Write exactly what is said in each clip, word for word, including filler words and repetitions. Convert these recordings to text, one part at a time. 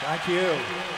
Thank you.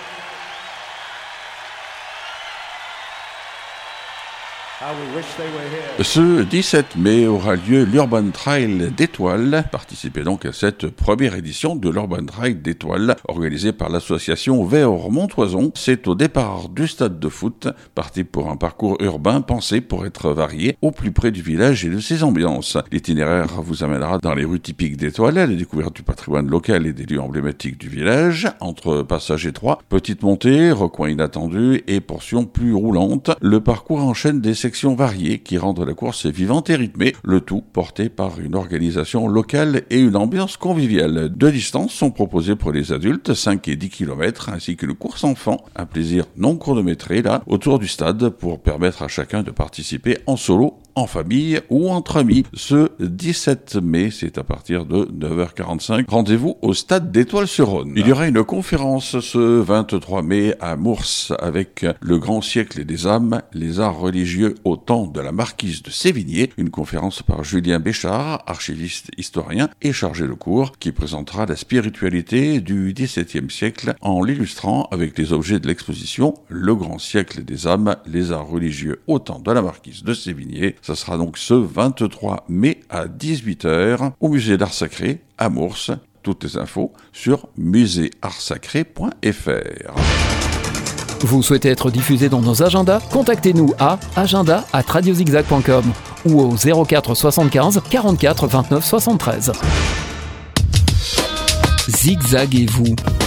Ce dix-sept mai aura lieu l'Urban Trail d'Étoile. Participez donc à cette première édition de l'Urban Trail d'Étoile, organisée par l'association Vert Montoison. C'est au départ du stade de foot, parti pour un parcours urbain pensé pour être varié au plus près du village et de ses ambiances. L'itinéraire vous amènera dans les rues typiques d'Étoile, à la découverte du patrimoine local et des lieux emblématiques du village, entre passages étroits, petites montées, recoins inattendus et portions plus roulantes. Le parcours enchaîne des sections variées qui rendent la course vivante et rythmée, le tout porté par une organisation locale et une ambiance conviviale. Deux distances sont proposées pour les adultes, cinq et dix kilomètres, ainsi qu'une course enfant, un plaisir non chronométré là, autour du stade pour permettre à chacun de participer en solo, en famille ou entre amis. Ce dix-sept mai, c'est à partir de neuf heures quarante-cinq. Rendez-vous au stade d'Étoile-sur-Rhône. Il y aura une conférence ce vingt-trois mai à Mours avec le grand siècle des âmes, les arts religieux au temps de la marquise de Sévigné. Une conférence par Julien Béchard, archiviste historien et chargé de cours, qui présentera la spiritualité du dix-septième siècle en l'illustrant avec les objets de l'exposition Le grand siècle des âmes, les arts religieux au temps de la marquise de Sévigné. Ça sera donc ce vingt-trois mai à dix-huit heures au musée d'art sacré à Mours. Toutes les infos sur musée art sacré point f r. Vous souhaitez être diffusé dans nos agendas ? Contactez-nous à agenda arobase radiozigzag point com ou au zéro quatre soixante-quinze quarante-quatre vingt-neuf soixante-treize. Zigzag et vous.